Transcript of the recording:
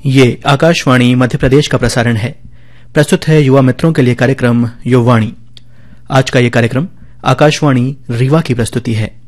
ये आकाशवाणी मध्य प्रदेश का प्रसारण है। प्रस्तुत है युवा मित्रों के लिए कार्यक्रम युववाणी। आज का ये कार्यक्रम आकाशवाणी रीवा की प्रस्तुति है।